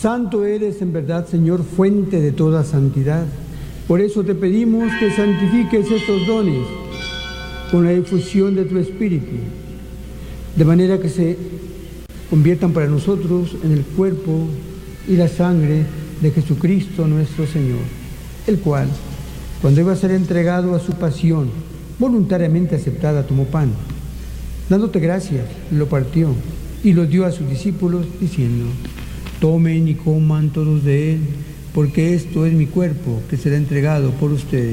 Santo eres en verdad, Señor, fuente de toda santidad. Por eso te pedimos que santifiques estos dones con la difusión de tu Espíritu, de manera que se conviertan para nosotros en el cuerpo y la sangre de Jesucristo nuestro Señor, el cual, cuando iba a ser entregado a su pasión, voluntariamente aceptada, tomó pan. Dándote gracias, lo partió y lo dio a sus discípulos, diciendo: tomen y coman todos de él, porque esto es mi cuerpo, que será entregado por ustedes.